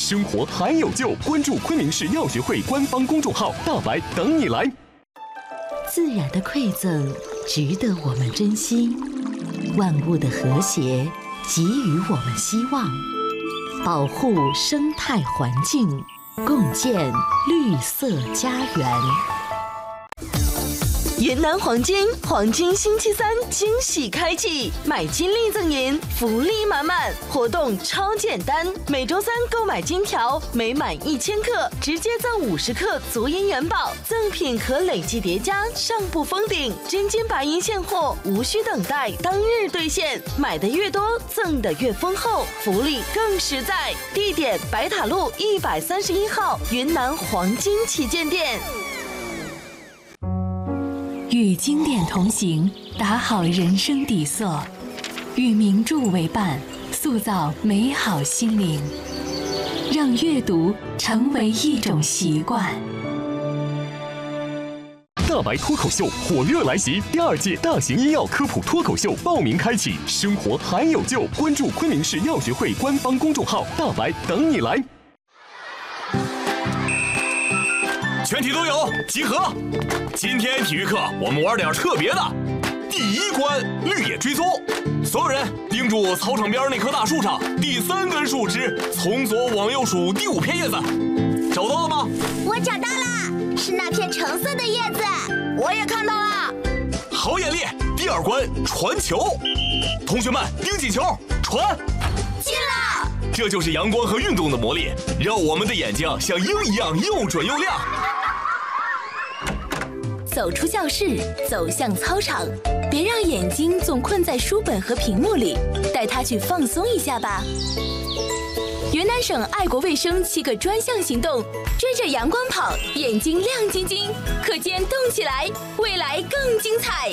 生活还有救，关注昆明市药学会官方公众号，大白等你来。 自然的馈赠值得我们珍惜，万物的和谐给予我们希望，保护生态环境，共建绿色家园。云南黄金星期三惊喜开启，买金立赠银，福利满满，活动超简单，每周三购买金条，每满1000克直接赠50克足银元宝，赠品可累计叠加，上不封顶，真金白银现货，无需等待，当日兑现，买的越多，赠的越丰厚，福利更实在。地点：白塔路131号云南黄金旗舰店。 与经典同行，打好人生底色；与名著为伴，塑造美好心灵。让阅读成为一种习惯。 大白脱口秀火热来袭，第2届大型医药科普脱口秀报名开启，生活还有救，关注昆明市药学会官方公众号，大白等你来。 全体都有集合！今天体育课我们玩点特别的。第1关绿野追踪，所有人盯住操场边那棵大树上第3根树枝，从左往右数第5片叶子，找到了吗？ 我找到了，是那片橙色的叶子。我也看到了。 好眼力！第2关传球，同学们盯紧球，传。 进了！ 这就是阳光和运动的魔力，让我们的眼睛像鹰一样又准又亮。 走出教室，走向操场，别让眼睛总困在书本和屏幕里，带它去放松一下吧。云南省爱国卫生7个专项行动，追着阳光跑，眼睛亮晶晶，课间动起来，未来更精彩。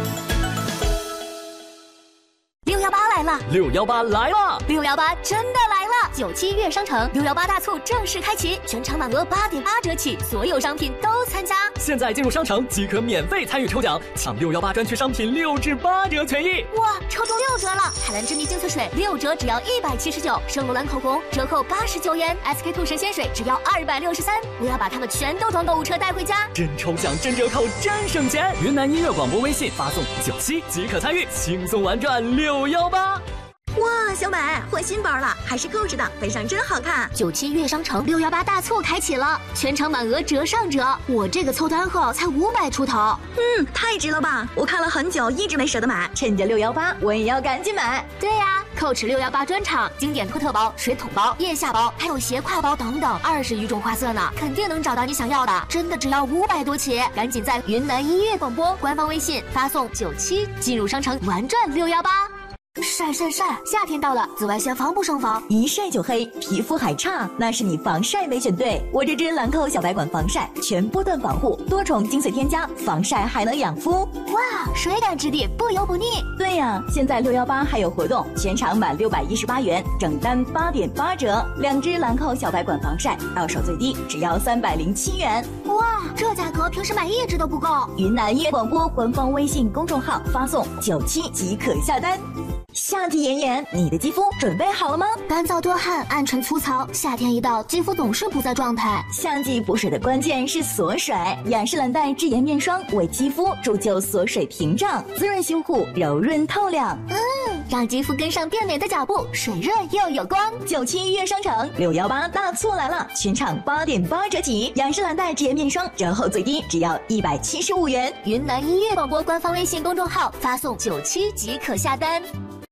618来了 ！618来了 ！618真的来了！97月商城618大促正式开启，全场满额8.8折起，所有商品都参加。 现在进入商城即可免费参与抽奖，抢618专区商品6至8折权益。 哇，抽中6折了！海蓝之谜精粹水6折只要179，圣罗兰口红折扣89元，SK two 神仙水只要263。我要把它们全都装购物车带回家。 真抽奖，真折扣，真省钱！云南音乐广播微信发送97即可参与，轻松玩转618。 哇，小美换新包了，还是购置的，背上真好看。 97月商城618大促开启了，全场满额折上折，我这个凑单后才500出头。 太值了吧！我看了很久，一直没舍得买，趁着618，我也要赶紧买。 对呀，Coach 618专场经典托特包、水桶包、腋下包，还有斜挎包等等，20余种花色呢，肯定能找到你想要的。真的只要500多起，赶紧在云南音乐广播官方微信发送97，进入商城玩转618。晒！夏天到了，紫外线防不胜防， 一晒就黑，皮肤还差，那是你防晒没选对。我这支兰蔻小白管防晒，全波段防护，多重精粹添加，防晒还能养肤。 哇，水感质地，不油不腻。 对呀，现在618还有活动，全场满618元，整单8.8折，2支兰蔻小白管防晒，到手最低只要307元。 哇，这价格平时买1支都不够。 云南音乐广播官方微信公众号发送97即可下单。夏季炎炎，你的肌肤准备好了吗？ 干燥多汗，暗沉粗糙，夏天一到，肌肤总是不在状态。 夏季补水的关键是锁水，雅诗兰黛智妍面霜为肌肤铸就锁水屏障，滋润修护，柔润透亮。 让肌肤跟上变美的脚步，水润又有光。 97月商城618大促来了，全场8.8折起，雅诗兰黛智妍面霜折后最低只要175元。 云南音乐广播官方微信公众号发送97即可下单。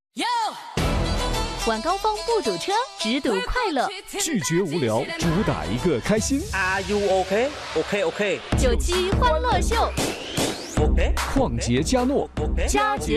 晚高峰不堵车，只堵快乐。 拒绝无聊，主打一个开心。 Are you OK? OK. 97欢乐秀。 OK. 旷杰嘉诺， 佳杰